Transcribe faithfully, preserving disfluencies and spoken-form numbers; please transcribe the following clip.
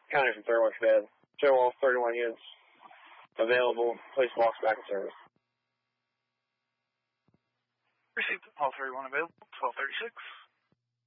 County from thirty-one for bed. Show all thirty-one units available. Place walks back in service. Received all thirty-one available. twelve thirty-six.